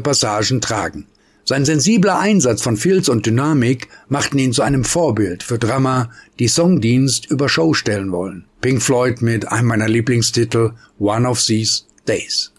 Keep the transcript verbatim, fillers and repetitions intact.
Passagen tragen. Sein sensibler Einsatz von Filz und Dynamik machten ihn zu einem Vorbild für Drummer, die Songdienst über Show stellen wollen. Pink Floyd mit einem meiner Lieblingstitel, One of These Days.